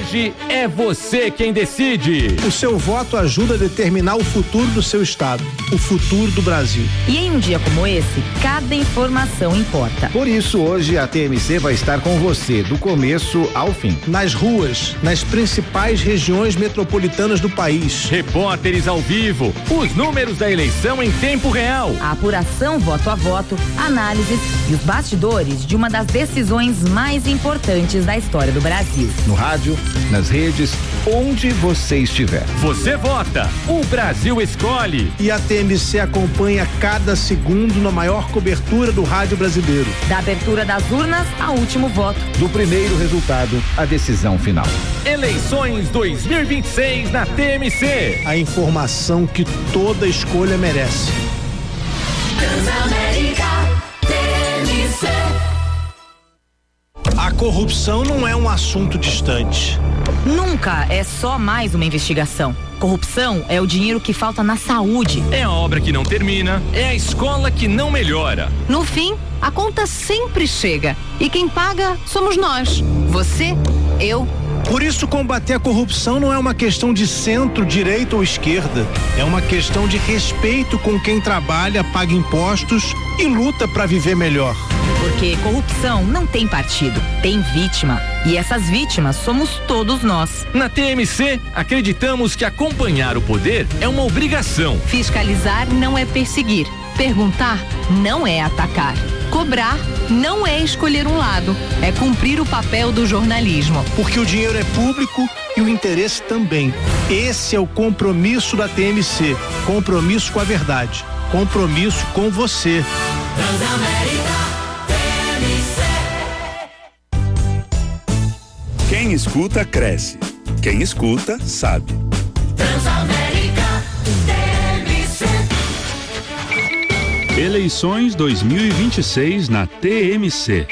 hoje é você quem decide. O seu voto ajuda a determinar o futuro do seu estado, o futuro do Brasil. E em um dia como esse, cada informação importa. Por isso, hoje a TMC vai estar com você do começo ao fim. Nas ruas, nas principais regiões metropolitanas do país. Repórteres ao vivo, os números da eleição em tempo real. A apuração voto a voto, análises e os bastidores de uma das decisões mais importantes da história do Brasil. No rádio, nas redes, onde você estiver. Você vota, o Brasil escolhe. E a TMC acompanha cada segundo na maior cobertura do rádio brasileiro. Da abertura das urnas ao último voto. Do primeiro resultado à decisão final. Eleições 2026 na TMC. A informação que toda escolha merece. Transamérica, TMC. A corrupção não é um assunto distante. Nunca é só mais uma investigação. Corrupção é o dinheiro que falta na saúde. É a obra que não termina, é a escola que não melhora. No fim, a conta sempre chega. E quem paga somos nós. Você, eu. Por isso, combater a corrupção não é uma questão de centro, direita ou esquerda. É uma questão de respeito com quem trabalha, paga impostos e luta para viver melhor. Porque corrupção não tem partido, tem vítima. E essas vítimas somos todos nós. Na TMC, acreditamos que acompanhar o poder é uma obrigação. Fiscalizar não é perseguir. Perguntar não é atacar. Cobrar não é escolher um lado, é cumprir o papel do jornalismo. Porque o dinheiro é público e o interesse também. Esse é o compromisso da TMC. Compromisso com a verdade. Compromisso com você. Transamérica, TMC. Quem escuta, cresce. Quem escuta, sabe. Transamérica, TMC. Eleições 2026 na TMC.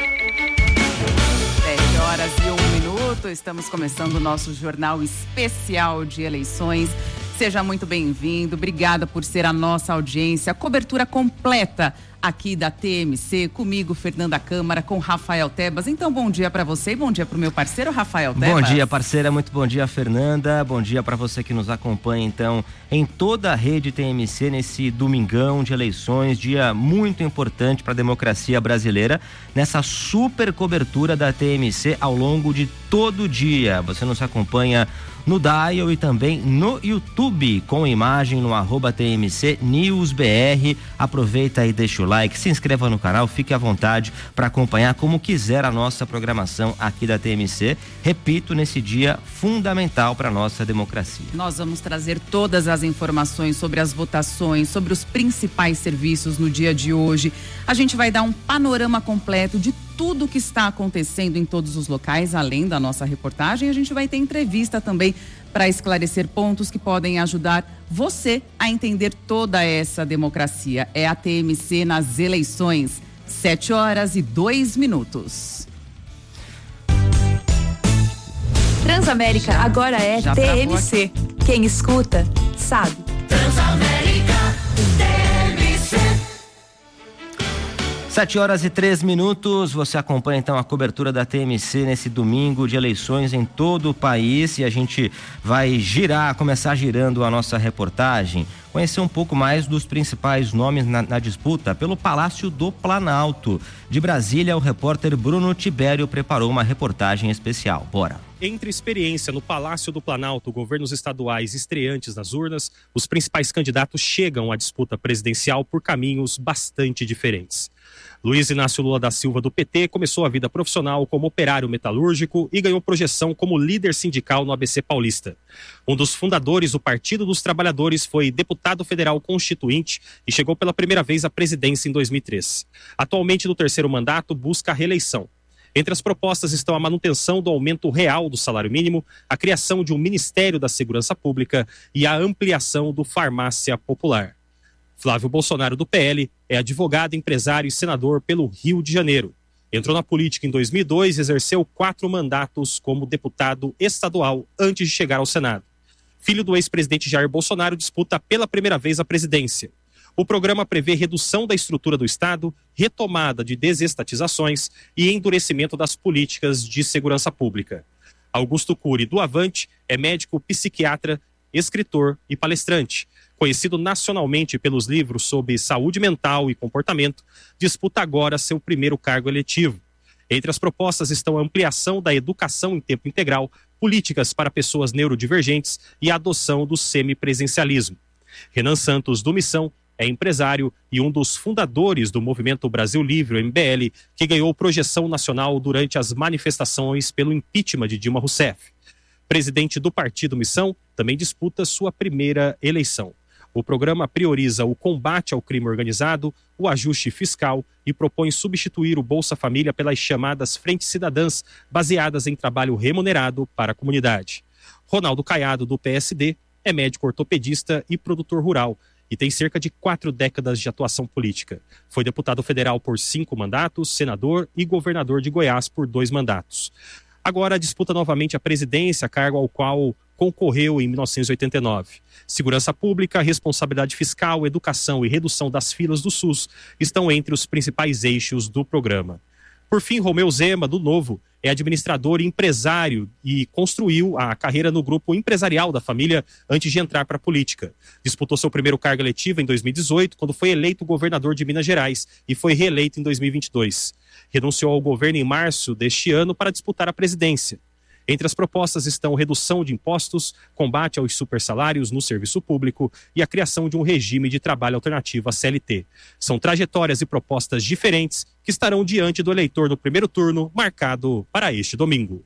7h01, estamos começando o nosso jornal especial de eleições. Seja muito bem-vindo, obrigada por ser a nossa audiência. Cobertura completa aqui da TMC, comigo, Fernanda Câmara, com Rafael Tebas. Então, bom dia para você e bom dia para o meu parceiro, Rafael Tebas. Bom dia, parceira, muito bom dia, Fernanda. Bom dia para você que nos acompanha, então, em toda a rede TMC nesse domingão de eleições, dia muito importante para a democracia brasileira, nessa super cobertura da TMC ao longo de todo o dia. Você nos acompanha no Dial e também no YouTube, com imagem no @TMC News BR. Aproveita e deixa o like, se inscreva no canal, fique à vontade para acompanhar como quiser a nossa programação aqui da TMC. Repito, nesse dia fundamental para a nossa democracia. Nós vamos trazer todas as informações sobre as votações, sobre os principais serviços no dia de hoje. A gente vai dar um panorama completo de tudo o que está acontecendo em todos os locais, além da nossa reportagem. A gente vai ter entrevista também para esclarecer pontos que podem ajudar você a entender toda essa democracia. É a TMC nas eleições. 7h02. Transamérica agora é Já TMC. Quem escuta, sabe. Transamérica, TMC. 7h03, você acompanha então a cobertura da TMC nesse domingo de eleições em todo o país e a gente vai começar girando a nossa reportagem, conhecer um pouco mais dos principais nomes na disputa pelo Palácio do Planalto. De Brasília, o repórter Bruno Tibério preparou uma reportagem especial. Bora! Entre experiência no Palácio do Planalto, governos estaduais estreantes nas urnas, os principais candidatos chegam à disputa presidencial por caminhos bastante diferentes. Luiz Inácio Lula da Silva, do PT, começou a vida profissional como operário metalúrgico e ganhou projeção como líder sindical no ABC Paulista. Um dos fundadores do Partido dos Trabalhadores, foi deputado federal constituinte e chegou pela primeira vez à presidência em 2003. Atualmente, no terceiro mandato, busca a reeleição. Entre as propostas estão a manutenção do aumento real do salário mínimo, a criação de um Ministério da Segurança Pública e a ampliação do Farmácia Popular. Flávio Bolsonaro, do PL, é advogado, empresário e senador pelo Rio de Janeiro. Entrou na política em 2002 e exerceu 4 mandatos como deputado estadual antes de chegar ao Senado. Filho do ex-presidente Jair Bolsonaro, disputa pela primeira vez a presidência. O programa prevê redução da estrutura do Estado, retomada de desestatizações e endurecimento das políticas de segurança pública. Augusto Cury, do Avante, é médico, psiquiatra, escritor e palestrante. Conhecido nacionalmente pelos livros sobre saúde mental e comportamento, disputa agora seu primeiro cargo eletivo. Entre as propostas estão a ampliação da educação em tempo integral, políticas para pessoas neurodivergentes e a adoção do semipresencialismo. Renan Santos, do Missão, é empresário e um dos fundadores do Movimento Brasil Livre, o MBL, que ganhou projeção nacional durante as manifestações pelo impeachment de Dilma Rousseff. Presidente do Partido Missão, também disputa sua primeira eleição. O programa prioriza o combate ao crime organizado, o ajuste fiscal e propõe substituir o Bolsa Família pelas chamadas frentes cidadãs, baseadas em trabalho remunerado para a comunidade. Ronaldo Caiado, do PSD, é médico ortopedista e produtor rural e tem cerca de 4 décadas de atuação política. Foi deputado federal por 5 mandatos, senador e governador de Goiás por 2 mandatos. Agora disputa novamente a presidência, cargo ao qual concorreu em 1989. Segurança pública, responsabilidade fiscal, educação e redução das filas do SUS estão entre os principais eixos do programa. Por fim, Romeu Zema, do Novo, é administrador e empresário e construiu a carreira no grupo empresarial da família antes de entrar para a política. Disputou seu primeiro cargo eletivo em 2018, quando foi eleito governador de Minas Gerais e foi reeleito em 2022. Renunciou ao governo em março deste ano para disputar a presidência. Entre as propostas estão redução de impostos, combate aos supersalários no serviço público e a criação de um regime de trabalho alternativo à CLT. São trajetórias e propostas diferentes que estarão diante do eleitor no primeiro turno, marcado para este domingo.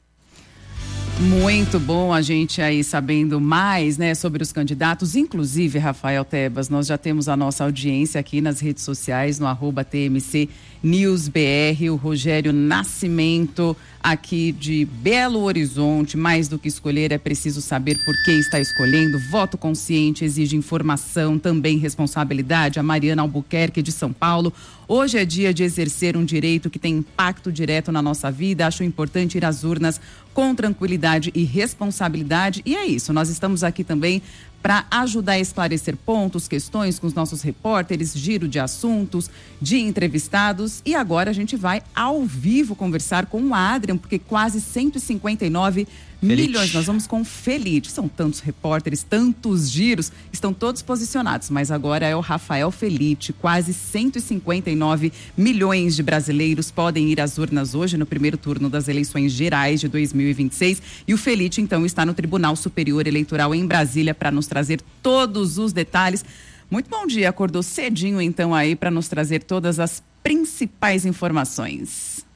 Muito bom a gente aí sabendo mais, né, sobre os candidatos, inclusive, Rafael Tebas, nós já temos a nossa audiência aqui nas redes sociais, no @TMC News BR, o Rogério Nascimento, aqui de Belo Horizonte. Mais do que escolher, é preciso saber por que está escolhendo. Voto consciente exige informação, também responsabilidade. A Mariana Albuquerque, de São Paulo. Hoje é dia de exercer um direito que tem impacto direto na nossa vida. Acho importante ir às urnas com tranquilidade e responsabilidade. E é isso, nós estamos aqui também para ajudar a esclarecer pontos, questões com os nossos repórteres, giro de assuntos, de entrevistados. E agora a gente vai ao vivo conversar com o Adrian, porque quase 159 milhões. Nós vamos com o Felite. São tantos repórteres, tantos giros, estão todos posicionados. Mas agora é o Rafael Felite. Quase 159 milhões de brasileiros podem ir às urnas hoje no primeiro turno das eleições gerais de 2026. E o Felite, então, está no Tribunal Superior Eleitoral em Brasília para nos trazer todos os detalhes. Muito bom dia. Acordou cedinho, então, aí para nos trazer todas as principais informações.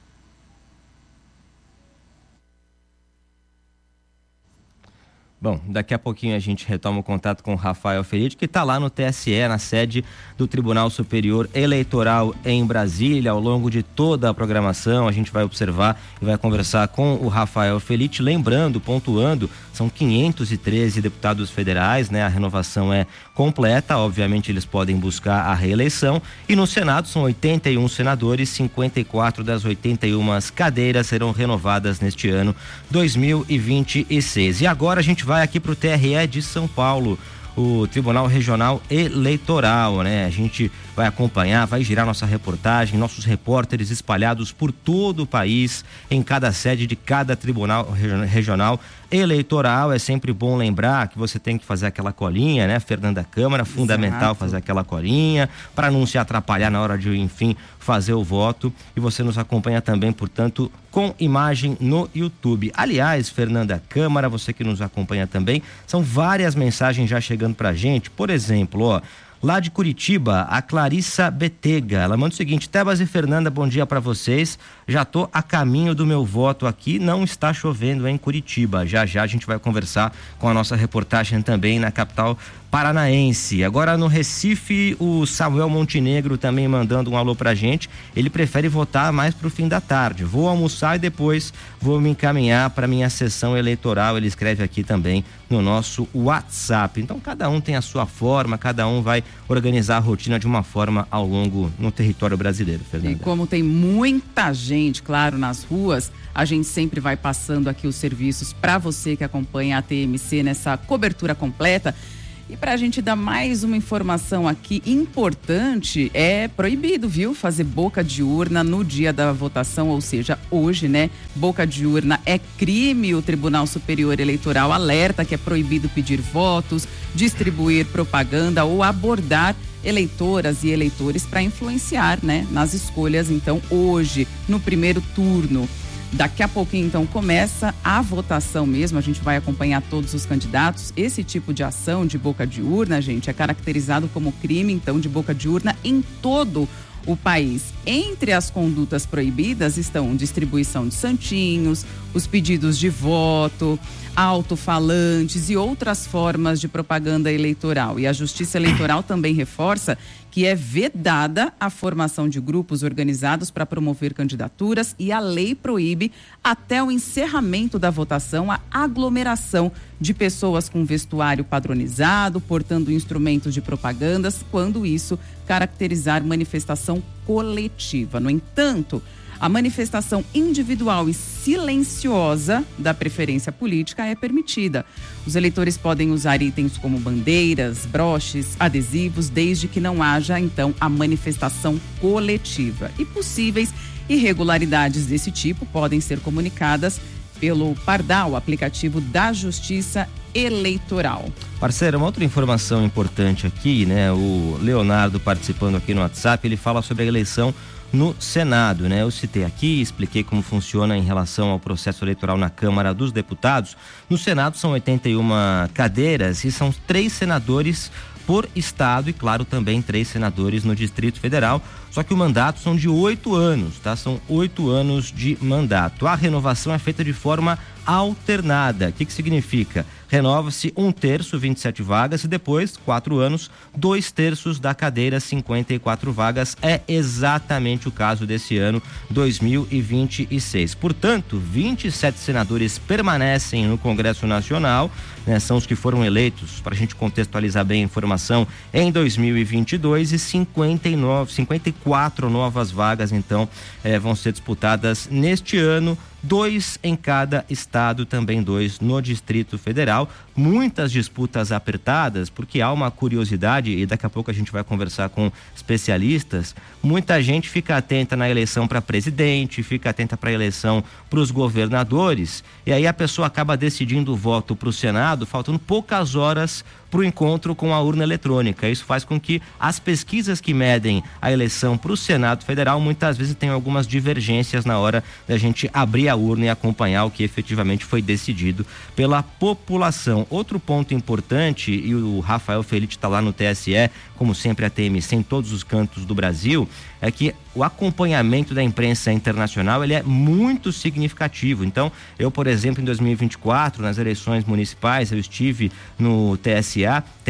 Bom, daqui a pouquinho a gente retoma o contato com o Rafael Felite, que está lá no TSE, na sede do Tribunal Superior Eleitoral em Brasília. Ao longo de toda a programação, a gente vai observar e vai conversar com o Rafael Felite. Lembrando, pontuando, são 513 deputados federais, né? A renovação é completa, obviamente eles podem buscar a reeleição. E no Senado são 81 senadores, 54 das 81 cadeiras serão renovadas neste ano 2026. E agora a gente vai aqui para o TRE de São Paulo, o Tribunal Regional Eleitoral, né? A gente vai acompanhar, vai girar nossa reportagem, nossos repórteres espalhados por todo o país, em cada sede de cada Tribunal Regional Eleitoral. É sempre bom lembrar que você tem que fazer aquela colinha, né, Fernanda Câmara? Fundamental fazer aquela colinha para não se atrapalhar na hora de, enfim, fazer o voto. E você nos acompanha também, portanto, com imagem no YouTube. Aliás, Fernanda Câmara, você que nos acompanha também, são várias mensagens já chegando pra gente. Por exemplo, ó, lá de Curitiba, a Clarissa Betega, ela manda o seguinte: Tebas e Fernanda, bom dia para vocês. Já tô a caminho do meu voto aqui, não está chovendo em Curitiba. Já a gente vai conversar com a nossa reportagem também na capital paranaense. Agora no Recife, o Samuel Montenegro também mandando um alô pra gente. Ele prefere votar mais pro fim da tarde. Vou almoçar e depois vou me encaminhar para minha sessão eleitoral. Ele escreve aqui também no nosso WhatsApp. Então cada um tem a sua forma, cada um vai organizar a rotina de uma forma ao longo no território brasileiro, Fernanda. E como tem muita gente, claro, nas ruas, a gente sempre vai passando aqui os serviços para você que acompanha a TMC nessa cobertura completa. E para a gente dar mais uma informação aqui importante, é proibido, viu, fazer boca de urna no dia da votação, ou seja, hoje, né? Boca de urna é crime. O Tribunal Superior Eleitoral alerta que é proibido pedir votos, distribuir propaganda ou abordar eleitoras e eleitores para influenciar, né, nas escolhas. Então, hoje, no primeiro turno. Daqui a pouquinho, então, começa a votação mesmo, a gente vai acompanhar todos os candidatos. Esse tipo de ação de boca de urna, gente, é caracterizado como crime, então, de boca de urna em todo o país. Entre as condutas proibidas estão distribuição de santinhos, os pedidos de voto, alto-falantes e outras formas de propaganda eleitoral. E a Justiça Eleitoral também reforça que é vedada a formação de grupos organizados para promover candidaturas e a lei proíbe, até o encerramento da votação, a aglomeração de pessoas com vestuário padronizado, portando instrumentos de propagandas, quando isso caracterizar manifestação coletiva. No entanto, a manifestação individual e silenciosa da preferência política é permitida. Os eleitores podem usar itens como bandeiras, broches, adesivos, desde que não haja, então, a manifestação coletiva. E possíveis irregularidades desse tipo podem ser comunicadas pelo Pardal, aplicativo da Justiça Eleitoral. Parceiro, uma outra informação importante aqui, né? O Leonardo participando aqui no WhatsApp, ele fala sobre a eleição no Senado, né? Eu citei aqui, expliquei como funciona em relação ao processo eleitoral na Câmara dos Deputados. No Senado são 81 cadeiras e são 3 senadores por estado e, claro, também 3 senadores no Distrito Federal. Só que o mandato são de 8 anos, tá? São 8 anos de mandato. A renovação é feita de forma alternada. O que significa? Renova-se 1/3, 27 vagas, e depois, 4 anos, 2/3 da cadeira, 54 vagas. É exatamente o caso desse ano, 2026. Portanto, 27 senadores permanecem no Congresso Nacional, né? São os que foram eleitos, para a gente contextualizar bem a informação, em 2022, e 54 novas vagas, então, vão ser disputadas neste ano. 2 em cada estado, também 2 no Distrito Federal. Muitas disputas apertadas, porque há uma curiosidade, e daqui a pouco a gente vai conversar com especialistas. Muita gente fica atenta na eleição para presidente, fica atenta para a eleição para os governadores, e aí a pessoa acaba decidindo o voto para o Senado, faltando poucas horas para o encontro com a urna eletrônica. Isso faz com que as pesquisas que medem a eleição para o Senado Federal muitas vezes tenham algumas divergências na hora da gente abrir a urna e acompanhar o que efetivamente foi decidido pela população. Outro ponto importante, e o Rafael Felite está lá no TSE, como sempre a TMC em todos os cantos do Brasil, é que o acompanhamento da imprensa internacional ele é muito significativo. Então, eu, por exemplo, em 2024, nas eleições municipais, eu estive no TSE,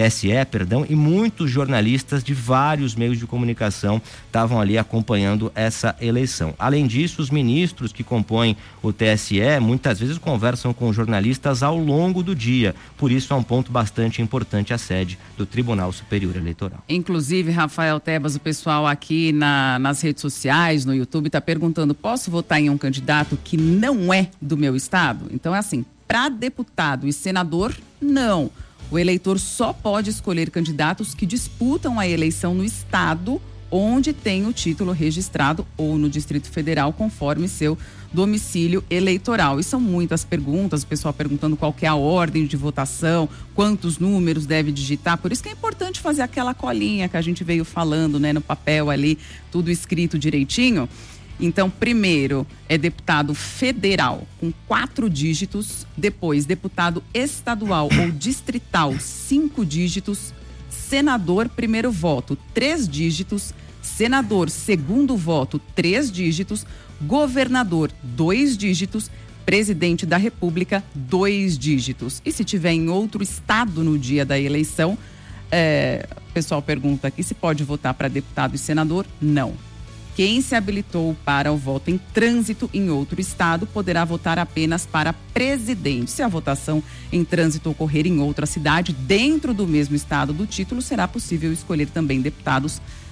e muitos jornalistas de vários meios de comunicação estavam ali acompanhando essa eleição. Além disso, os ministros que compõem o TSE muitas vezes conversam com jornalistas ao longo do dia. Por isso, é um ponto bastante importante a sede do Tribunal Superior Eleitoral. Inclusive, Rafael Tebas, o pessoal aqui nas redes sociais, no YouTube, está perguntando: posso votar em um candidato que não é do meu estado? Então é assim, para deputado e senador, não. O eleitor só pode escolher candidatos que disputam a eleição no estado onde tem o título registrado ou no Distrito Federal, conforme seu domicílio eleitoral. E são muitas perguntas, o pessoal perguntando qual que é a ordem de votação, quantos números deve digitar. Por isso que é importante fazer aquela colinha que a gente veio falando, né, no papel ali, tudo escrito direitinho. Então, primeiro é deputado federal com 4 dígitos, depois deputado estadual ou distrital 5 dígitos, senador primeiro voto 3 dígitos, senador segundo voto 3 dígitos, governador 2 dígitos, presidente da República 2 dígitos. E se tiver em outro estado no dia da eleição, o pessoal pergunta aqui se pode votar para deputado e senador? Não. Quem se habilitou para o voto em trânsito em outro estado poderá votar apenas para presidente. Se a votação em trânsito ocorrer em outra cidade, dentro do mesmo estado do título, será possível escolher também deputados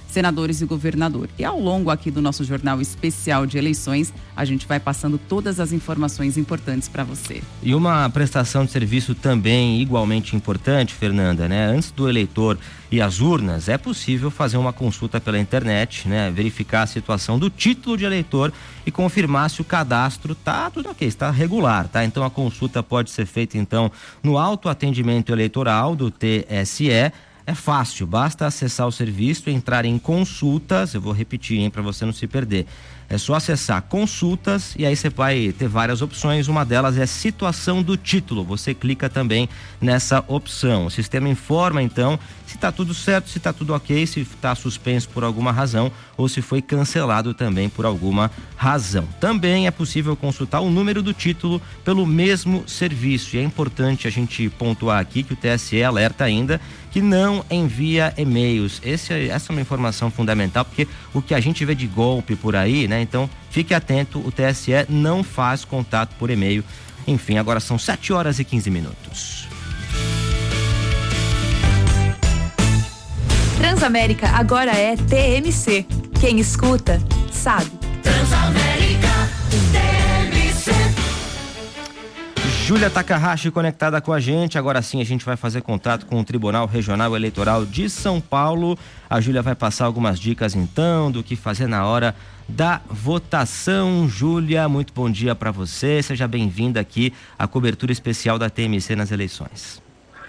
senadores e governador. E ao longo aqui do nosso Jornal Especial de Eleições, a gente vai passando todas as informações importantes para você. E uma prestação de serviço também igualmente importante, Fernanda, né? Antes do eleitor ir às urnas, é possível fazer uma consulta pela internet, né? Verificar a situação do título de eleitor e confirmar se o cadastro tá tudo ok, está regular, tá? Então a consulta pode ser feita então no autoatendimento eleitoral do TSE. É fácil, basta acessar o serviço, entrar em consultas, eu vou repetir, hein, para você não se perder. É só acessar consultas e aí você vai ter várias opções, uma delas é situação do título, você clica também nessa opção. O sistema informa então se está tudo certo, se está tudo ok, se está suspenso por alguma razão ou se foi cancelado também por alguma razão. Também é possível consultar o número do título pelo mesmo serviço e é importante a gente pontuar aqui que o TSE alerta ainda que não envia e-mails. Essa é uma informação fundamental porque o que a gente vê de golpe por aí, né? Então fique atento, o TSE não faz contato por e-mail. Enfim, agora são 7h15. Transamérica agora é TMC. Quem escuta, sabe. Transamérica, TMC. Júlia Takahashi conectada com a gente. Agora sim a gente vai fazer contato com o Tribunal Regional Eleitoral de São Paulo. A Júlia vai passar algumas dicas então do que fazer na hora da votação. Júlia, muito bom dia para você. Seja bem-vinda aqui à cobertura especial da TMC nas eleições.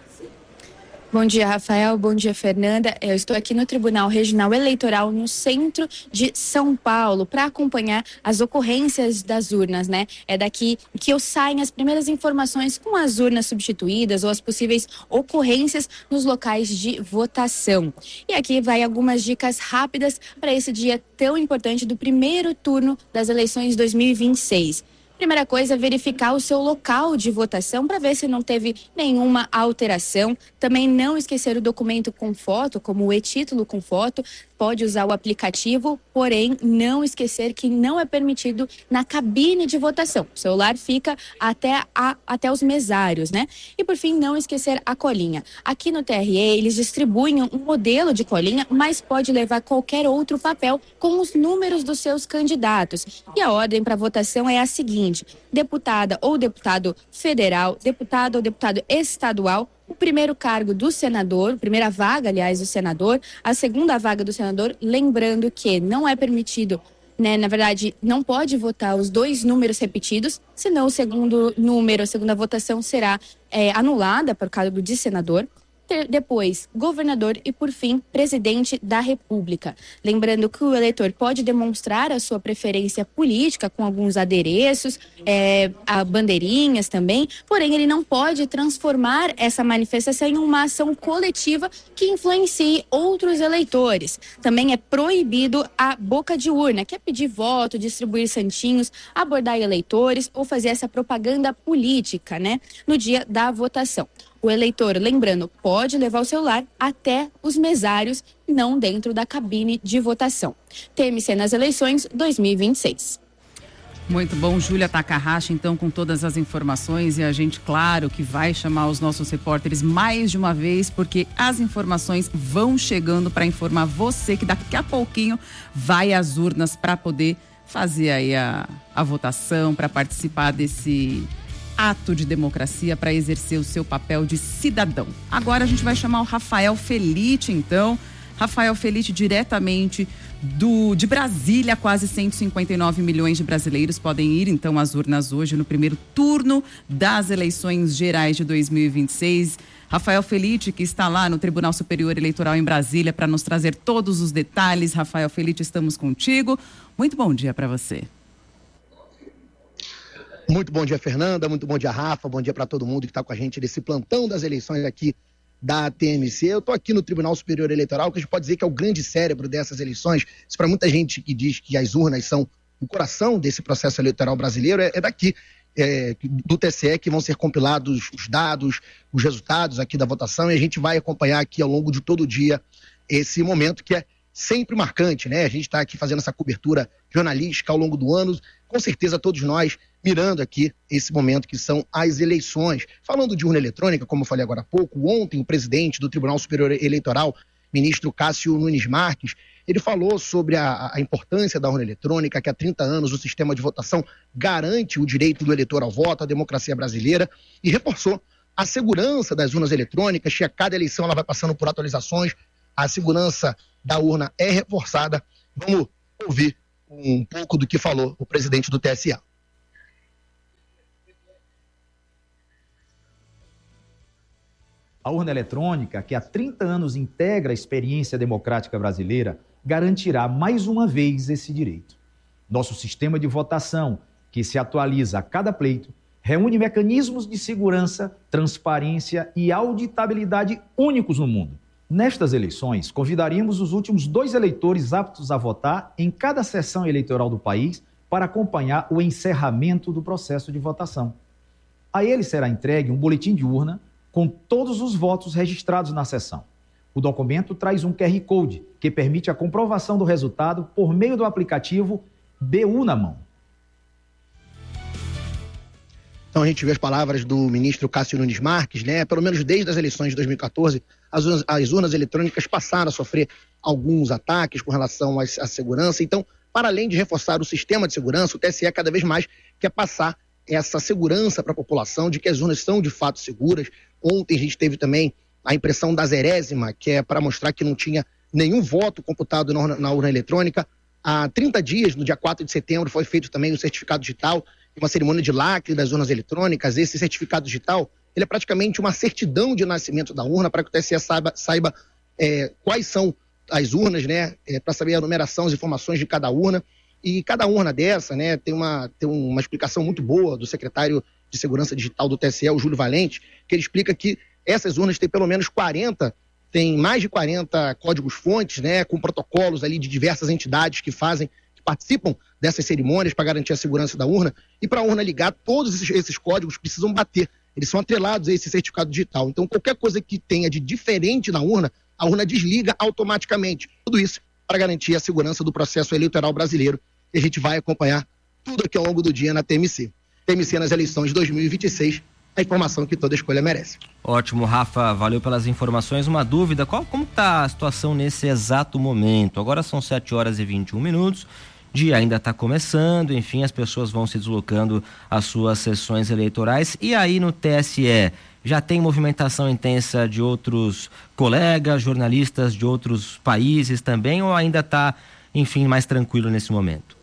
Bom dia, Rafael. Bom dia, Fernanda. Eu estou aqui no Tribunal Regional Eleitoral no centro de São Paulo para acompanhar as ocorrências das urnas, né? É daqui que saem as primeiras informações com as urnas substituídas ou as possíveis ocorrências nos locais de votação. E aqui vai algumas dicas rápidas para esse dia tão importante do primeiro turno das eleições 2026. Primeira coisa, verificar o seu local de votação para ver se não teve nenhuma alteração. Também não esquecer o documento com foto, como o e-título com foto. Pode usar o aplicativo, porém não esquecer que não é permitido na cabine de votação. O celular fica até os mesários, né? E por fim, não esquecer a colinha. Aqui no TRE, eles distribuem um modelo de colinha, mas pode levar qualquer outro papel com os números dos seus candidatos. E a ordem para votação é a seguinte: deputada ou deputado federal, deputado ou deputado estadual, o primeiro cargo do senador, primeira vaga, aliás, do senador, a segunda vaga do senador, lembrando que não é permitido, né, na verdade, não pode votar os dois números repetidos, senão o segundo número, a segunda votação será anulada por cargo de senador. Depois, governador e, por fim, presidente da República. Lembrando que o eleitor pode demonstrar a sua preferência política com alguns adereços, bandeirinhas também, porém ele não pode transformar essa manifestação em uma ação coletiva que influencie outros eleitores. Também é proibido a boca de urna, que é pedir voto, distribuir santinhos, abordar eleitores ou fazer essa propaganda política, né, no dia da votação. O eleitor, lembrando, pode levar o celular até os mesários, não dentro da cabine de votação. TMC nas eleições 2026. Muito bom, Júlia Takahashi, então, com todas as informações. E a gente, claro, que vai chamar os nossos repórteres mais de uma vez, porque as informações vão chegando para informar você que daqui a pouquinho vai às urnas para poder fazer aí a votação, para participar desse ato de democracia, para exercer o seu papel de cidadão. Agora a gente vai chamar o Rafael Felite, então. Rafael Felite, diretamente de Brasília. Quase 159 milhões de brasileiros podem ir, então, às urnas hoje no primeiro turno das eleições gerais de 2026. Rafael Felite, que está lá no Tribunal Superior Eleitoral em Brasília para nos trazer todos os detalhes. Rafael Felite, estamos contigo. Muito bom dia para você. Muito bom dia, Fernanda, muito bom dia, Rafa, bom dia para todo mundo que está com a gente nesse plantão das eleições aqui da TMC. Eu estou aqui no Tribunal Superior Eleitoral, que a gente pode dizer que é o grande cérebro dessas eleições. Isso para muita gente que diz que as urnas são o coração desse processo eleitoral brasileiro, é daqui, do TSE, que vão ser compilados os dados, os resultados aqui da votação, e a gente vai acompanhar aqui ao longo de todo o dia esse momento que é sempre marcante, né? A gente está aqui fazendo essa cobertura jornalística ao longo do ano, com certeza todos nós mirando aqui esse momento que são as eleições. Falando de urna eletrônica, como eu falei agora há pouco, ontem o presidente do Tribunal Superior Eleitoral ministro Cássio Nunes Marques. Ele falou sobre a importância da urna eletrônica, que há 30 anos o sistema de votação garante o direito do eleitor ao voto, a democracia brasileira, e reforçou a segurança das urnas eletrônicas, que a cada eleição ela vai passando por atualizações, a segurança da urna é reforçada. Vamos ouvir um pouco do que falou o presidente do TSE. A urna eletrônica, que há 30 anos integra a experiência democrática brasileira, garantirá mais uma vez esse direito. Nosso sistema de votação, que se atualiza a cada pleito, reúne mecanismos de segurança, transparência e auditabilidade únicos no mundo. Nestas eleições, convidaríamos os últimos 2 eleitores aptos a votar em cada sessão eleitoral do país para acompanhar o encerramento do processo de votação. A ele será entregue um boletim de urna com todos os votos registrados na sessão. O documento traz um QR Code que permite a comprovação do resultado por meio do aplicativo BU na mão. Então a gente vê as palavras do ministro Cássio Nunes Marques, né? Pelo menos desde as eleições de 2014, as urnas eletrônicas passaram a sofrer alguns ataques com relação à segurança. Então, para além de reforçar o sistema de segurança, o TSE cada vez mais quer passar essa segurança para a população de que as urnas são de fato seguras. Ontem a gente teve também a impressão da zerésima, que é para mostrar que não tinha nenhum voto computado na urna eletrônica. Há 30 dias, no dia 4 de setembro, foi feito também o certificado digital, uma cerimônia de lacre das urnas eletrônicas. Esse certificado digital, ele é praticamente uma certidão de nascimento da urna, para que o TSE saiba quais são as urnas, né, para saber a numeração, as informações de cada urna. E cada urna dessa, né, tem uma explicação muito boa do secretário de Segurança Digital do TSE, o Júlio Valente, que ele explica que essas urnas têm pelo menos 40, tem mais de 40 códigos-fontes, né, com protocolos ali de diversas entidades que participam dessas cerimônias para garantir a segurança da urna. E para a urna ligar, todos esses códigos precisam bater. Eles são atrelados a esse certificado digital. Então, qualquer coisa que tenha de diferente na urna, a urna desliga automaticamente. Tudo isso para garantir a segurança do processo eleitoral brasileiro. E a gente vai acompanhar tudo aqui ao longo do dia na TMC. TMC nas eleições de 2026, a informação que toda escolha merece. Ótimo, Rafa, valeu pelas informações. Uma dúvida, como está a situação nesse exato momento? Agora são 7h21, o dia ainda está começando, enfim, as pessoas vão se deslocando às suas sessões eleitorais. E aí no TSE, já tem movimentação intensa de outros colegas, jornalistas de outros países também, ou ainda está, enfim, mais tranquilo nesse momento?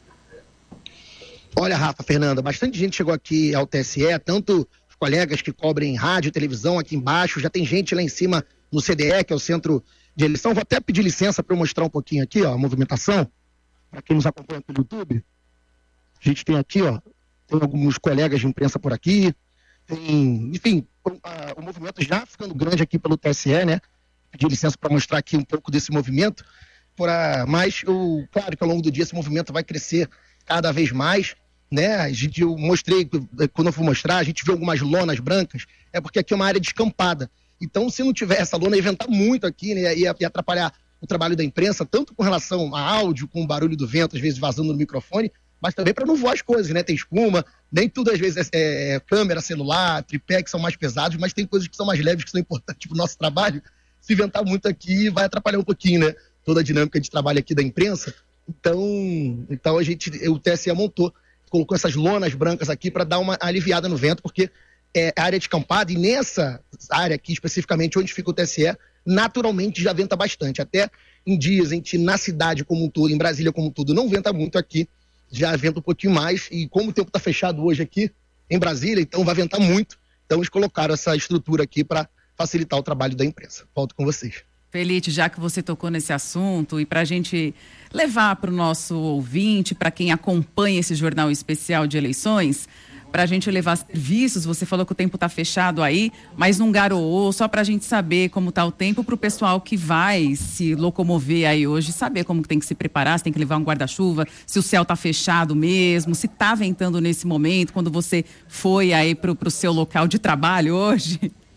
Olha, Rafa, Fernanda, bastante gente chegou aqui ao TSE, tanto os colegas que cobrem rádio e televisão aqui embaixo, já tem gente lá em cima no CDE, que é o Centro de Eleição. Vou até pedir licença para eu mostrar um pouquinho aqui, ó, a movimentação, para quem nos acompanha pelo YouTube. A gente tem aqui, ó, tem alguns colegas de imprensa por aqui, tem, enfim, o movimento já ficando grande aqui pelo TSE, né? Pedir licença para mostrar aqui um pouco desse movimento, mas claro que ao longo do dia esse movimento vai crescer cada vez mais, né? Eu mostrei, quando eu fui mostrar, a gente viu algumas lonas brancas, é porque aqui é uma área descampada. Então, se não tiver essa lona, ia ventar muito aqui, né? Ia atrapalhar o trabalho da imprensa, tanto com relação a áudio, com o barulho do vento, às vezes vazando no microfone, mas também para não voar as coisas, né? Tem espuma, nem tudo às vezes é câmera, celular, tripé, que são mais pesados, mas tem coisas que são mais leves, que são importantes para o nosso trabalho. Se ventar muito aqui, vai atrapalhar um pouquinho, né? Toda a dinâmica de trabalho aqui da imprensa. Então o TSE colocou essas lonas brancas aqui para dar uma aliviada no vento, porque é área descampada, e nessa área aqui, especificamente onde fica o TSE, naturalmente já venta bastante. Até em dias em que na cidade como um todo, em Brasília como um todo, não venta muito, aqui já venta um pouquinho mais, e como o tempo está fechado hoje aqui em Brasília, então vai ventar muito. Então eles colocaram essa estrutura aqui para facilitar o trabalho da imprensa. Volto com vocês. Felite, já que você tocou nesse assunto, e para a gente levar para o nosso ouvinte, para quem acompanha esse jornal especial de eleições, para a gente levar serviços, você falou que o tempo está fechado aí, mas não garoou, só para a gente saber como está o tempo, para o pessoal que vai se locomover aí hoje, saber como tem que se preparar, se tem que levar um guarda-chuva, se o céu está fechado mesmo, se está ventando nesse momento, quando você foi aí para o seu local de trabalho hoje.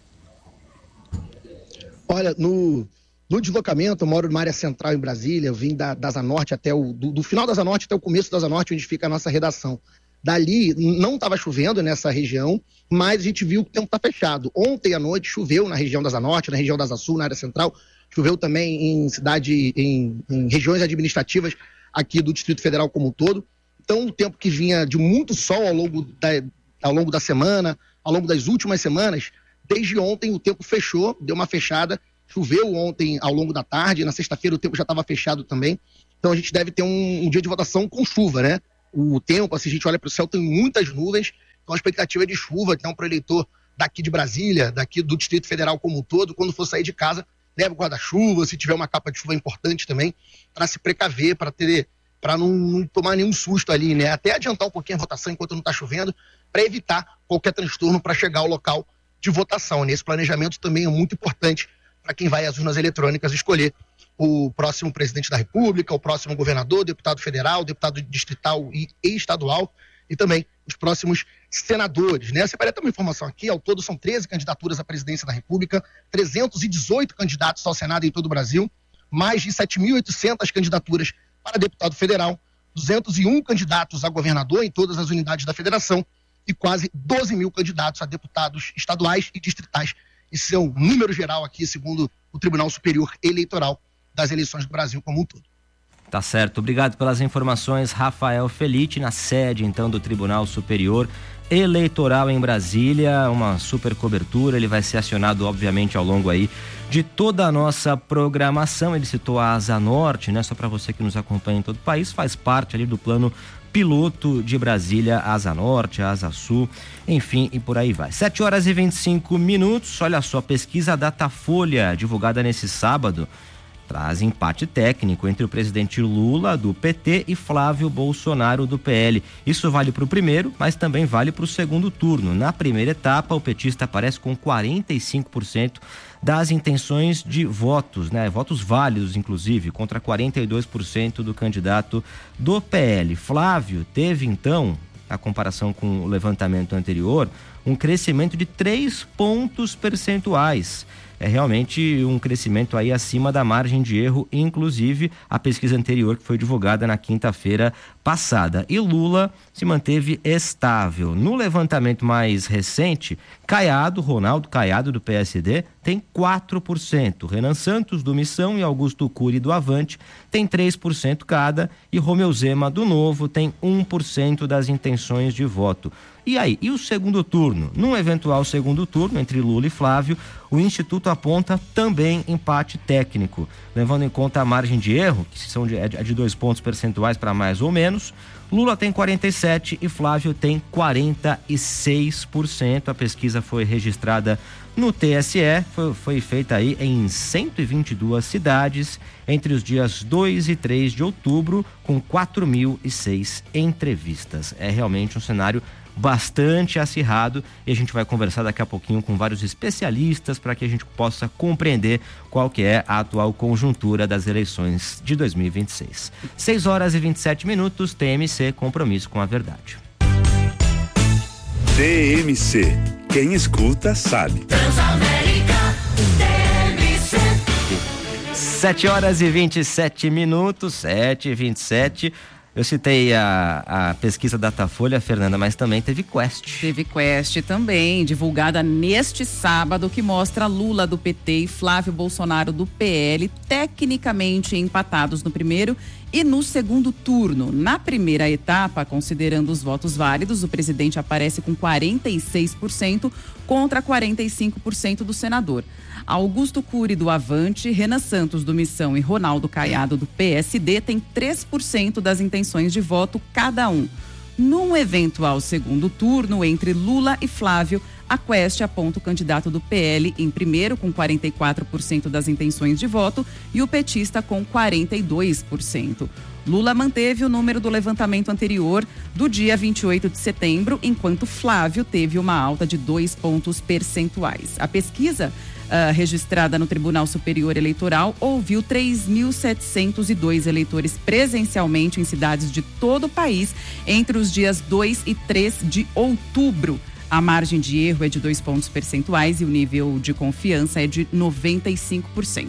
Olha, no deslocamento, eu moro numa área central em Brasília, eu vim da Asa Norte até do final da Asa Norte até o começo da Asa Norte, onde fica a nossa redação. Dali, não estava chovendo nessa região, mas a gente viu que o tempo está fechado. Ontem à noite choveu na região da Asa Norte, na região da Asa Sul, na área central, choveu também em regiões administrativas aqui do Distrito Federal como um todo. Então, o tempo que vinha de muito sol ao longo da semana, ao longo das últimas semanas, desde ontem o tempo fechou, deu uma fechada, choveu ontem ao longo da tarde, na sexta-feira o tempo já estava fechado também, então a gente deve ter um dia de votação com chuva, né? O tempo, assim, a gente olha para o céu, tem muitas nuvens, então a expectativa é de chuva, então para o eleitor daqui de Brasília, daqui do Distrito Federal como um todo, quando for sair de casa, leve o guarda-chuva, se tiver uma capa de chuva importante também, para se precaver, para não tomar nenhum susto ali, né? Até adiantar um pouquinho a votação enquanto não está chovendo, para evitar qualquer transtorno para chegar ao local de votação. Esse planejamento também é muito importante para quem vai às urnas eletrônicas escolher o próximo presidente da República, o próximo governador, deputado federal, deputado distrital e estadual, e também os próximos senadores, né? Eu separei até uma informação aqui, ao todo são 13 candidaturas à presidência da República, 318 candidatos ao Senado em todo o Brasil, mais de 7.800 candidaturas para deputado federal, 201 candidatos a governador em todas as unidades da federação e quase 12 mil candidatos a deputados estaduais e distritais. Esse é o número geral aqui, segundo o Tribunal Superior Eleitoral das eleições do Brasil como um todo. Tá certo. Obrigado pelas informações, Rafael Felitti, na sede, então, do Tribunal Superior Eleitoral em Brasília. Uma super cobertura. Ele vai ser acionado, obviamente, ao longo aí de toda a nossa programação. Ele citou a Asa Norte, né? Só para você que nos acompanha em todo o país, faz parte ali do plano piloto de Brasília, Asa Norte, Asa Sul, enfim, e por aí vai. 7h25. Olha só, pesquisa Datafolha, divulgada nesse sábado, traz empate técnico entre o presidente Lula, do PT, e Flávio Bolsonaro, do PL. Isso vale para o primeiro, mas também vale para o segundo turno. Na primeira etapa, o petista aparece com 45% das intenções de votos, né? Votos válidos, inclusive, contra 42% do candidato do PL. Flávio teve, então, a comparação com o levantamento anterior, um crescimento de 3 pontos percentuais. É realmente um crescimento aí acima da margem de erro, inclusive a pesquisa anterior que foi divulgada na quinta-feira passada. E Lula se manteve estável. No levantamento mais recente, Ronaldo Caiado, do PSD, tem 4%. Renan Santos, do Missão, e Augusto Cury, do Avante, tem 3% cada. E Romeu Zema, do Novo, tem 1% das intenções de voto. E aí, e o segundo turno? Num eventual segundo turno entre Lula e Flávio, o Instituto aponta também empate técnico, levando em conta a margem de erro, que são de 2 pontos percentuais para mais ou menos. Lula tem 47% e Flávio tem 46%. A pesquisa foi registrada no TSE, foi feita aí em 122 cidades entre os dias 2 e 3 de outubro, com 4.006 entrevistas. É realmente um cenário bastante acirrado e a gente vai conversar daqui a pouquinho com vários especialistas para que a gente possa compreender qual que é a atual conjuntura das eleições de 2026. 6h27, TMC, compromisso com a verdade. TMC, quem escuta sabe. Transamérica, TMC. 7h27, 7h27. Eu citei a pesquisa Datafolha, Fernanda, mas também teve Quest. Teve Quest também, divulgada neste sábado, que mostra Lula, do PT, e Flávio Bolsonaro, do PL, tecnicamente empatados no primeiro e no segundo turno. Na primeira etapa, considerando os votos válidos, o presidente aparece com 46% contra 45% do senador. Augusto Cury, do Avante, Renan Santos, do Missão, e Ronaldo Caiado, do PSD, têm 3% das intenções de voto cada um. Num eventual segundo turno entre Lula e Flávio, a Quest aponta o candidato do PL em primeiro, com 44% das intenções de voto, e o petista com 42%. Lula manteve o número do levantamento anterior do dia 28 de setembro, enquanto Flávio teve uma alta de 2 pontos percentuais. A pesquisa registrada no Tribunal Superior Eleitoral ouviu 3.702 eleitores presencialmente em cidades de todo o país entre os dias 2 e 3 de outubro. A margem de erro é de 2 pontos percentuais e o nível de confiança é de 95%.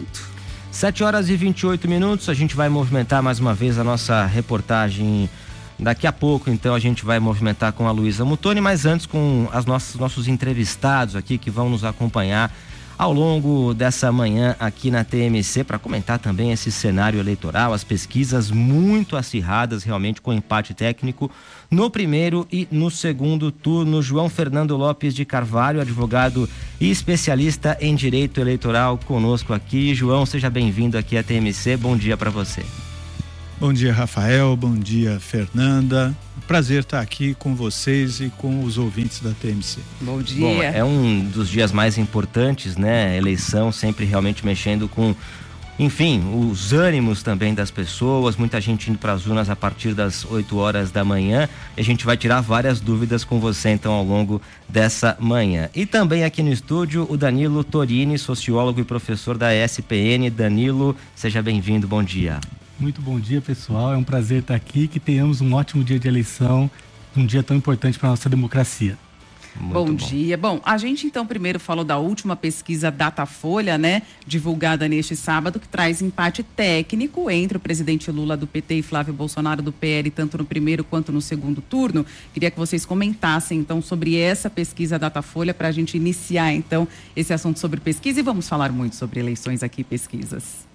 7h28, a gente vai movimentar mais uma vez a nossa reportagem. Daqui a pouco, então, a gente vai movimentar com a Luísa Muttoni, mas antes com nossos entrevistados aqui que vão nos acompanhar ao longo dessa manhã aqui na TMC para comentar também esse cenário eleitoral, as pesquisas muito acirradas, realmente com empate técnico no primeiro e no segundo turno. João Fernando Lopes de Carvalho, advogado e especialista em direito eleitoral, conosco aqui. João, seja bem-vindo aqui à TMC, bom dia para você. Bom dia, Rafael, bom dia, Fernanda. Prazer estar aqui com vocês e com os ouvintes da TMC. Bom dia. Bom, é um dos dias mais importantes, né? Eleição sempre realmente mexendo com, enfim, os ânimos também das pessoas, muita gente indo para as urnas a partir das 8 horas da manhã, e a gente vai tirar várias dúvidas com você então ao longo dessa manhã. E também aqui no estúdio o Danilo Torini, sociólogo e professor da ESPN. Danilo, seja bem-vindo, bom dia. Muito bom dia, pessoal. É um prazer estar aqui, que tenhamos um ótimo dia de eleição, um dia tão importante para a nossa democracia. Bom dia. Bom, a gente então primeiro falou da última pesquisa Datafolha, né, divulgada neste sábado, que traz empate técnico entre o presidente Lula do PT e Flávio Bolsonaro do PL, tanto no primeiro quanto no segundo turno. Queria que vocês comentassem então sobre essa pesquisa Datafolha para a gente iniciar então esse assunto sobre pesquisa, e vamos falar muito sobre eleições aqui e pesquisas.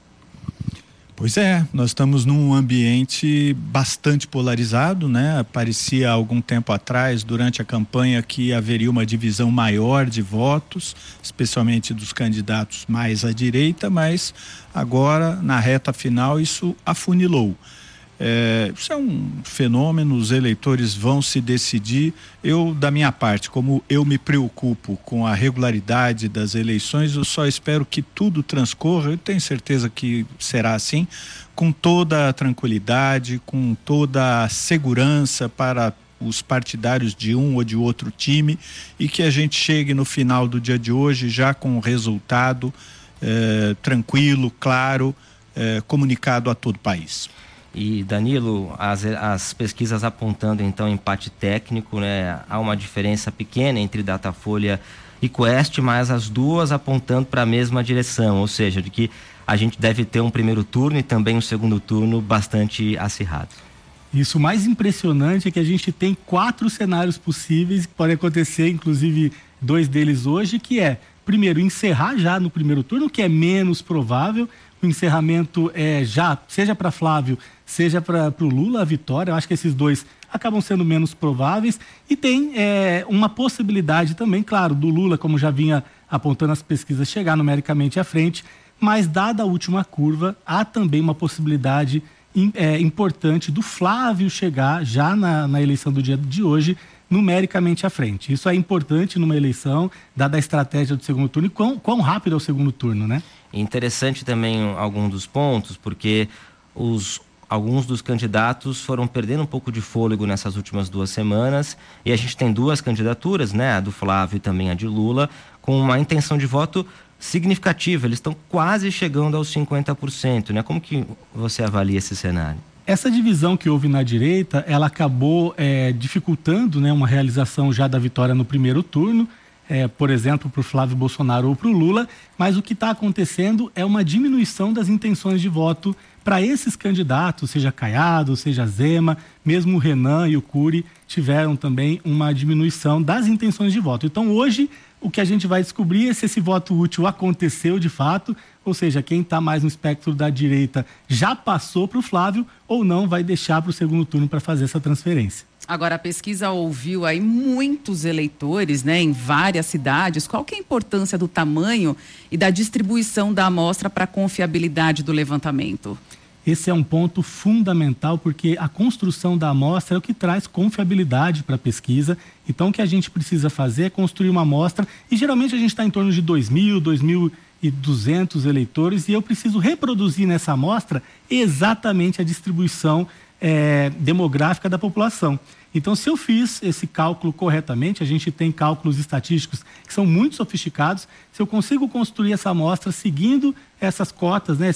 Pois é, nós estamos num ambiente bastante polarizado, né? Parecia há algum tempo atrás, durante a campanha, que haveria uma divisão maior de votos, especialmente dos candidatos mais à direita, mas agora, na reta final, isso afunilou. Isso é um fenômeno, os eleitores vão se decidir. Eu, da minha parte, como eu me preocupo com a regularidade das eleições, eu só espero que tudo transcorra, eu tenho certeza que será assim, com toda a tranquilidade, com toda a segurança para os partidários de um ou de outro time, e que a gente chegue no final do dia de hoje já com o resultado tranquilo, claro, comunicado a todo o país. E Danilo, as pesquisas apontando então empate técnico, né? Há uma diferença pequena entre Datafolha e Quest, mas as duas apontando para a mesma direção, ou seja, de que a gente deve ter um primeiro turno e também um segundo turno bastante acirrado. Isso, o mais impressionante é que a gente tem 4 cenários possíveis que podem acontecer, inclusive 2 deles hoje, que é, primeiro, encerrar já no primeiro turno, que é menos provável. O encerramento já, seja para Flávio, seja para o Lula, a vitória. Eu acho que esses dois acabam sendo menos prováveis. E tem uma possibilidade também, claro, do Lula, como já vinha apontando as pesquisas, chegar numericamente à frente. Mas, dada a última curva, há também uma possibilidade importante do Flávio chegar já na eleição do dia de hoje, numericamente à frente. Isso é importante numa eleição, dada a estratégia do segundo turno e quão rápido é o segundo turno, né? Interessante também alguns dos pontos, porque alguns dos candidatos foram perdendo um pouco de fôlego nessas últimas 2 semanas, e a gente tem 2 candidaturas, né, a do Flávio e também a de Lula, com uma intenção de voto significativa. Eles estão quase chegando aos 50%, né? Como que você avalia esse cenário? Essa divisão que houve na direita, ela acabou dificultando, né, uma realização já da vitória no primeiro turno, por exemplo, para o Flávio Bolsonaro ou para o Lula, mas o que está acontecendo é uma diminuição das intenções de voto para esses candidatos, seja Caiado, seja Zema, mesmo o Renan e o Cury tiveram também uma diminuição das intenções de voto. Então, hoje, o que a gente vai descobrir é se esse voto útil aconteceu de fato, ou seja, quem está mais no espectro da direita já passou para o Flávio ou não, vai deixar para o segundo turno para fazer essa transferência. Agora, a pesquisa ouviu aí muitos eleitores, né, em várias cidades. Qual que é a importância do tamanho e da distribuição da amostra para a confiabilidade do levantamento? Esse é um ponto fundamental, porque a construção da amostra é o que traz confiabilidade para a pesquisa. Então, o que a gente precisa fazer é construir uma amostra, e geralmente a gente está em torno de 2.000, 2.200 eleitores, e eu preciso reproduzir nessa amostra exatamente a distribuição demográfica da população. Então, se eu fiz esse cálculo corretamente, a gente tem cálculos estatísticos que são muito sofisticados, se eu consigo construir essa amostra seguindo essas cotas, né,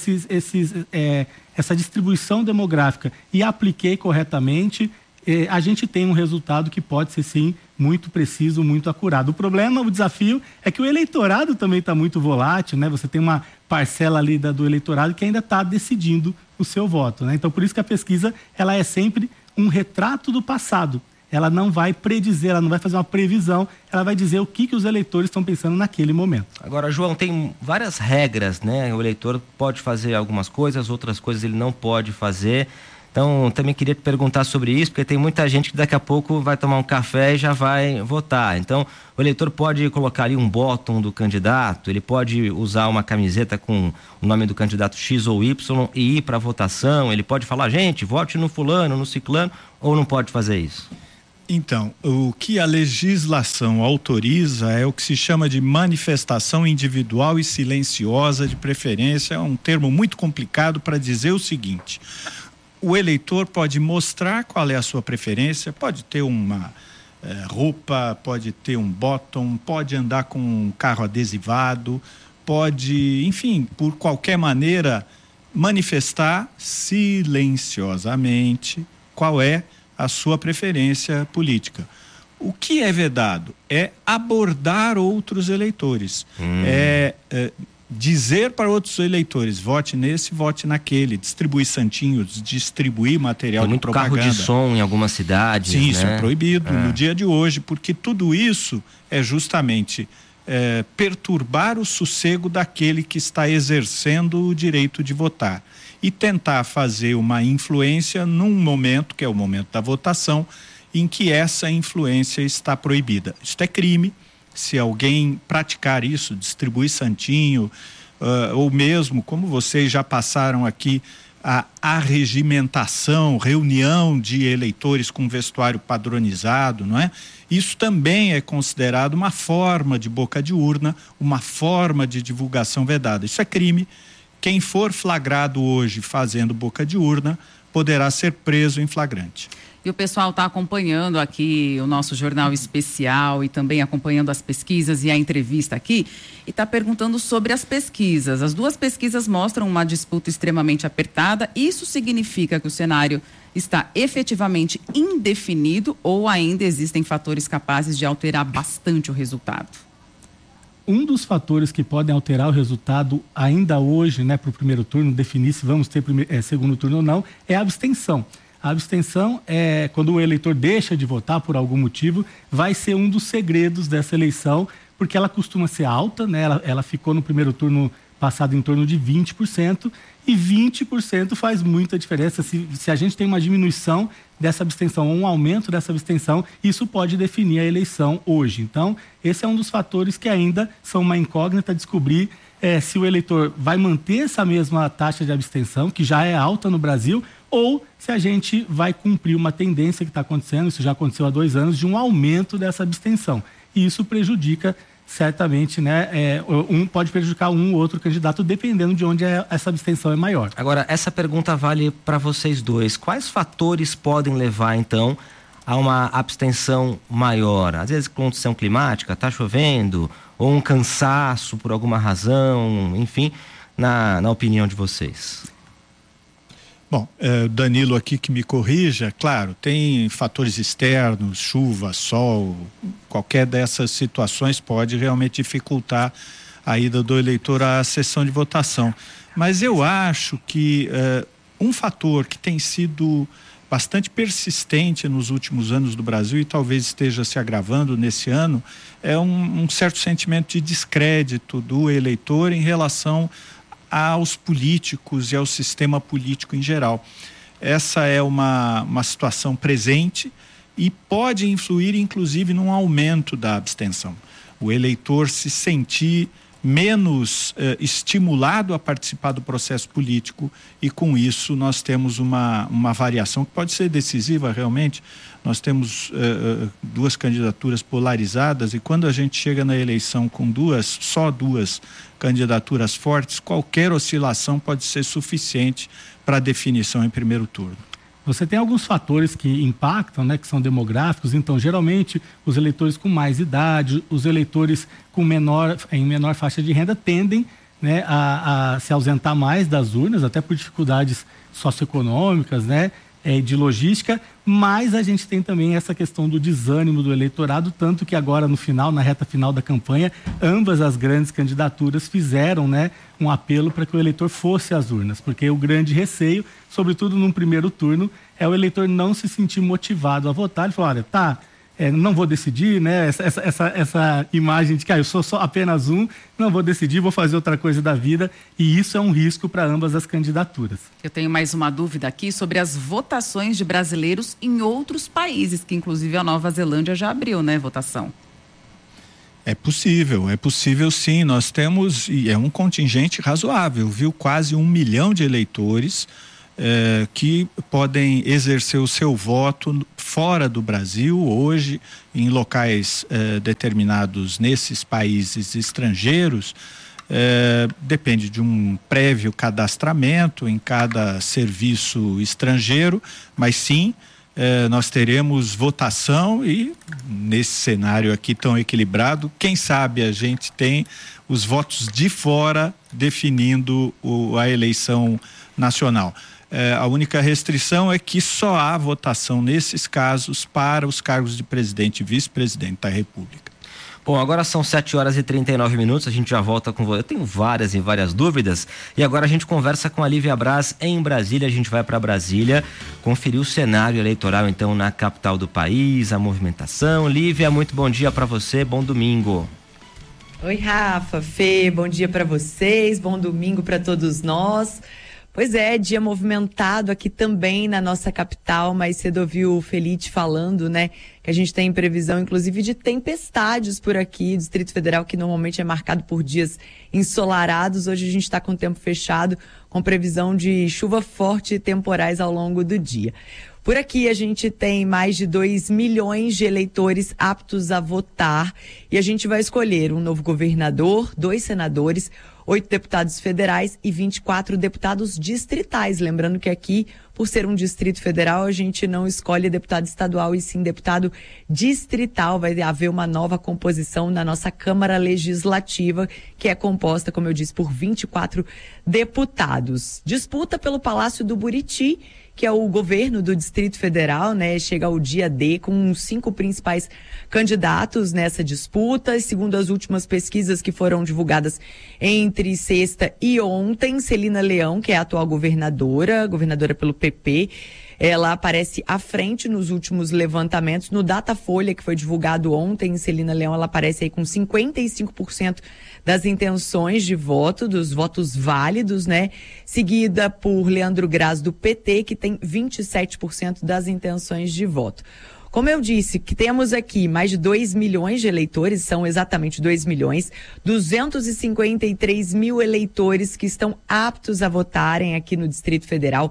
essa distribuição demográfica, e apliquei corretamente, a gente tem um resultado que pode ser, sim, muito preciso, muito acurado. O problema, o desafio, é que o eleitorado também está muito volátil, né? Você tem uma parcela ali do eleitorado que ainda está decidindo o seu voto, né? Então, por isso que a pesquisa, ela é sempre um retrato do passado. ela não vai predizer, ela não vai fazer uma previsão, ela vai dizer o que os eleitores estão pensando naquele momento. Agora, João, tem várias regras, né? O eleitor pode fazer algumas coisas, outras coisas ele não pode fazer. Então, também queria te perguntar sobre isso, porque tem muita gente que daqui a pouco vai tomar um café e já vai votar. Então, o eleitor pode colocar ali um bottom do candidato, ele pode usar uma camiseta com o nome do candidato X ou Y e ir para a votação, ele pode falar, gente, vote no fulano, no ciclano, ou não pode fazer isso? Então, o que a legislação autoriza é o que se chama de manifestação individual e silenciosa de preferência, é um termo muito complicado para dizer o seguinte: o eleitor pode mostrar qual é a sua preferência, pode ter uma roupa, pode ter um bottom, pode andar com um carro adesivado, pode, enfim, por qualquer maneira manifestar silenciosamente qual é a sua preferência política. O que é vedado é abordar outros eleitores, dizer para outros eleitores, vote nesse, vote naquele, distribuir santinhos, distribuir material de propaganda. Carro de som em algumas cidades. Sim, né? Isso é proibido no dia de hoje, porque tudo isso é justamente perturbar o sossego daquele que está exercendo o direito de votar e tentar fazer uma influência num momento, que é o momento da votação, em que essa influência está proibida. Isso é crime. Se alguém praticar isso, distribuir santinho, ou mesmo, como vocês já passaram aqui, a arregimentação, reunião de eleitores com vestuário padronizado, não é? Isso também é considerado uma forma de boca de urna, uma forma de divulgação vedada. Isso é crime. Quem for flagrado hoje fazendo boca de urna poderá ser preso em flagrante. E o pessoal está acompanhando aqui o nosso jornal especial e também acompanhando as pesquisas e a entrevista aqui e está perguntando sobre as pesquisas. As duas pesquisas mostram uma disputa extremamente apertada. Isso significa que o cenário está efetivamente indefinido ou ainda existem fatores capazes de alterar bastante o resultado? Um dos fatores que podem alterar o resultado ainda hoje, né, para o primeiro turno, definir se vamos ter segundo turno ou não, é a abstenção. A abstenção é quando o eleitor deixa de votar por algum motivo, vai ser um dos segredos dessa eleição, porque ela costuma ser alta, né? Ela ficou no primeiro turno passado em torno de 20%, e 20% faz muita diferença. Se a gente tem uma diminuição dessa abstenção, ou um aumento dessa abstenção, isso pode definir a eleição hoje. Então, esse é um dos fatores que ainda são uma incógnita, descobrir se o eleitor vai manter essa mesma taxa de abstenção, que já é alta no Brasil, ou se a gente vai cumprir uma tendência que está acontecendo, isso já aconteceu há 2 anos, de um aumento dessa abstenção. E isso prejudica certamente, né, pode prejudicar um ou outro candidato, dependendo de onde essa abstenção é maior. Agora, essa pergunta vale para vocês dois. Quais fatores podem levar, então, a uma abstenção maior? Às vezes, condição climática, está chovendo, ou um cansaço por alguma razão, enfim, na opinião de vocês. Bom, Danilo aqui que me corrija, claro, tem fatores externos, chuva, sol, qualquer dessas situações pode realmente dificultar a ida do eleitor à sessão de votação. Mas eu acho que um fator que tem sido bastante persistente nos últimos anos do Brasil e talvez esteja se agravando nesse ano é um certo sentimento de descrédito do eleitor em relação aos políticos e ao sistema político em geral. Essa é uma situação presente e pode influir inclusive num aumento da abstenção. O eleitor se sentir menos estimulado a participar do processo político e com isso nós temos uma variação que pode ser decisiva realmente. Nós temos 2 candidaturas polarizadas e quando a gente chega na eleição com só duas candidaturas fortes, qualquer oscilação pode ser suficiente para definição em primeiro turno. Você tem alguns fatores que impactam, né, que são demográficos. Então, geralmente, os eleitores com mais idade, os eleitores em menor faixa de renda tendem, né, a se ausentar mais das urnas, até por dificuldades socioeconômicas, né? de logística, mas a gente tem também essa questão do desânimo do eleitorado, tanto que agora no final, na reta final da campanha, ambas as grandes candidaturas fizeram, né, um apelo para que o eleitor fosse às urnas, porque o grande receio, sobretudo num primeiro turno, é o eleitor não se sentir motivado a votar. Ele falou, olha, não vou decidir, né? Essa imagem de que eu sou só apenas não vou decidir, vou fazer outra coisa da vida, e isso é um risco para ambas as candidaturas. Eu tenho mais uma dúvida aqui sobre as votações de brasileiros em outros países, que inclusive a Nova Zelândia já abriu, né, votação. É possível sim. Nós temos, e é um contingente razoável, viu? Quase 1 milhão de eleitores que podem exercer o seu voto fora do Brasil, hoje, em locais determinados nesses países estrangeiros. Depende de um prévio cadastramento em cada serviço estrangeiro, mas sim, nós teremos votação e nesse cenário aqui tão equilibrado, quem sabe a gente tem os votos de fora definindo a eleição nacional. A única restrição é que só há votação nesses casos para os cargos de presidente e vice-presidente da República. Bom, agora são 7h39, a gente já volta com você. Eu tenho várias e várias dúvidas e agora a gente conversa com a Lívia Braz em Brasília. A gente vai para Brasília conferir o cenário eleitoral então na capital do país, a movimentação. Lívia, muito bom dia para você, bom domingo. Oi, Rafa, Fê, bom dia para vocês, bom domingo para todos nós. Pois é, dia movimentado aqui também na nossa capital. Mais cedo ouviu o Felite falando, né, que a gente tem previsão, inclusive, de tempestades por aqui, Distrito Federal, que normalmente é marcado por dias ensolarados. Hoje a gente está com o tempo fechado, com previsão de chuva forte e temporais ao longo do dia. Por aqui a gente tem mais de 2 milhões de eleitores aptos a votar e a gente vai escolher um novo governador, 2 senadores, 8 deputados federais e 24 deputados distritais. Lembrando que aqui, por ser um distrito federal, a gente não escolhe deputado estadual e sim deputado distrital. Vai haver uma nova composição na nossa Câmara Legislativa, que é composta, como eu disse, por 24 deputados. Disputa pelo Palácio do Buriti, que é o governo do Distrito Federal, né? Chega ao dia D com 5 principais candidatos nessa disputa. Segundo as últimas pesquisas que foram divulgadas entre sexta e ontem, Celina Leão, que é a atual governadora pelo PP, ela aparece à frente nos últimos levantamentos. No Datafolha, que foi divulgado ontem, Celina Leão, ela aparece aí com 55% das intenções de voto, dos votos válidos, né? Seguida por Leandro Graz, do PT, que tem 27% das intenções de voto. Como eu disse, que temos aqui mais de 2 milhões de eleitores, são exatamente 2 milhões, 253 mil eleitores que estão aptos a votarem aqui no Distrito Federal.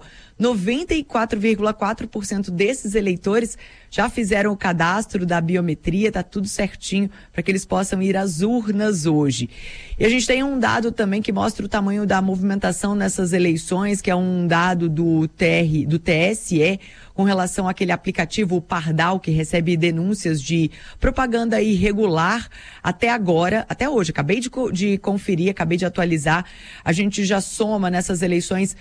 94,4% desses eleitores já fizeram o cadastro da biometria, tá tudo certinho para que eles possam ir às urnas hoje. E a gente tem um dado também que mostra o tamanho da movimentação nessas eleições, que é um dado do TSE, com relação àquele aplicativo, o Pardal, que recebe denúncias de propaganda irregular até agora, até hoje. Acabei de conferir, acabei de atualizar. A gente já soma nessas eleições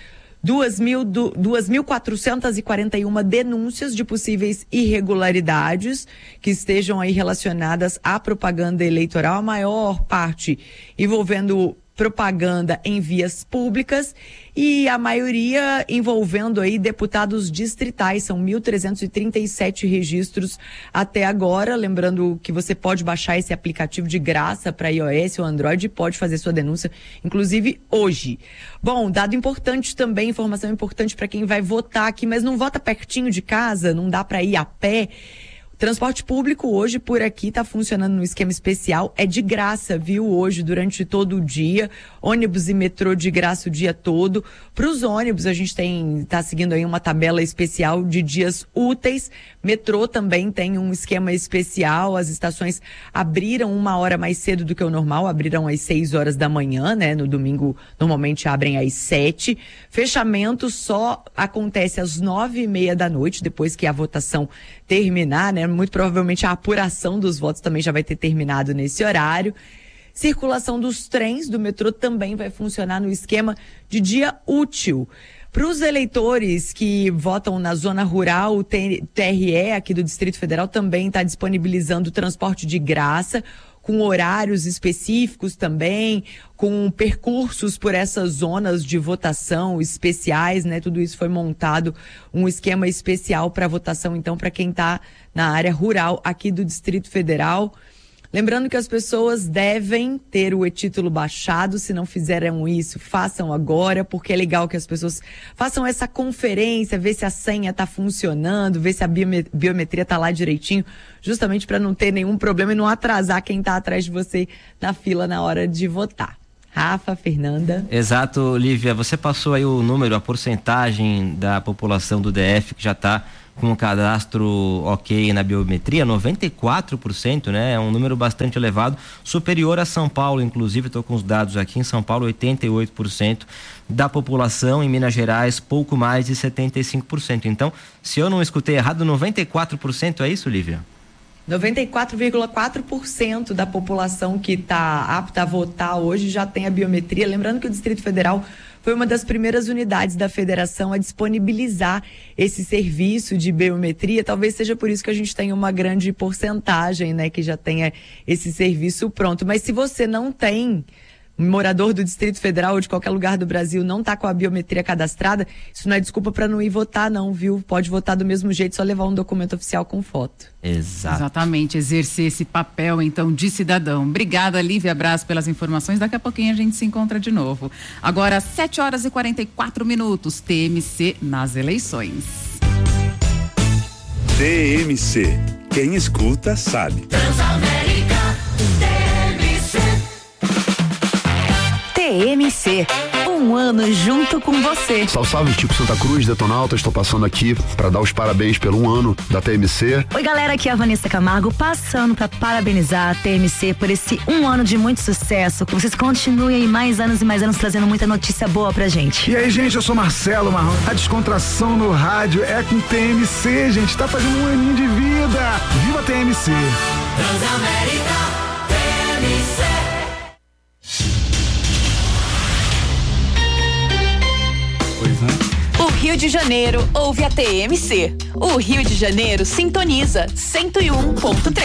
2.441 denúncias de possíveis irregularidades que estejam aí relacionadas à propaganda eleitoral, a maior parte envolvendo propaganda em vias públicas e a maioria envolvendo aí deputados distritais. São 1.337 registros até agora. Lembrando que você pode baixar esse aplicativo de graça para iOS ou Android e pode fazer sua denúncia, inclusive hoje. Bom, dado importante também, informação importante para quem vai votar aqui, mas não vota pertinho de casa, não dá para ir a pé. Transporte público hoje por aqui está funcionando no esquema especial, é de graça, viu? Hoje, durante todo o dia, ônibus e metrô de graça o dia todo. Para os ônibus, a gente está seguindo aí uma tabela especial de dias úteis. Metrô também tem um esquema especial, as estações abriram 1 hora mais cedo do que o normal, abriram às 6 horas da manhã, né? No domingo, normalmente abrem às 7. Fechamento só acontece às 9h30 da noite, depois que a votação terminar, né? Muito provavelmente a apuração dos votos também já vai ter terminado nesse horário. Circulação dos trens do metrô também vai funcionar no esquema de dia útil. Para os eleitores que votam na zona rural, o TRE aqui do Distrito Federal também está disponibilizando transporte de graça, com horários específicos também, com percursos por essas zonas de votação especiais, né? Tudo isso foi montado, um esquema especial para votação, então, para quem está na área rural aqui do Distrito Federal. Lembrando que as pessoas devem ter o e-título baixado. Se não fizeram isso, façam agora, porque é legal que as pessoas façam essa conferência, ver se a senha está funcionando, ver se a biometria está lá direitinho, justamente para não ter nenhum problema e não atrasar quem está atrás de você na fila na hora de votar. Rafa, Fernanda. Exato, Lívia. Você passou aí o número, a porcentagem da população do DF que já está com o cadastro ok na biometria, 94%, né? É um número bastante elevado, superior a São Paulo, inclusive, estou com os dados aqui, em São Paulo 88% da população, em Minas Gerais pouco mais de 75%. Então, se eu não escutei errado, 94%, é isso, Lívia? 94,4% da população que está apta a votar hoje já tem a biometria. Lembrando que o Distrito Federal foi uma das primeiras unidades da federação a disponibilizar esse serviço de biometria. Talvez seja por isso que a gente tem uma grande porcentagem, né, que já tenha esse serviço pronto. Mas se você não tem, morador do Distrito Federal ou de qualquer lugar do Brasil, não está com a biometria cadastrada, isso não é desculpa para não ir votar não, viu? Pode votar do mesmo jeito, só levar um documento oficial com foto. Exato. Exatamente, exercer esse papel então de cidadão. Obrigada, Lívia, abraço pelas informações, daqui a pouquinho a gente se encontra de novo. Agora 7h44, TMC nas eleições. TMC, quem escuta sabe. Transamérica, TMC, um ano junto com você. Salve, salve, tipo Santa Cruz, Detonauta, estou passando aqui para dar os parabéns pelo 1 ano da TMC. Oi galera, aqui é a Vanessa Camargo, passando para parabenizar a TMC por esse 1 ano de muito sucesso, que vocês continuem aí mais anos e mais anos trazendo muita notícia boa pra gente. E aí gente, eu sou Marcelo Marrom, a descontração no rádio é com TMC, gente, tá fazendo 1 aninho de vida. Viva a TMC! Transamérica, TMC. O Rio de Janeiro ouve a TMC. O Rio de Janeiro sintoniza 101.3.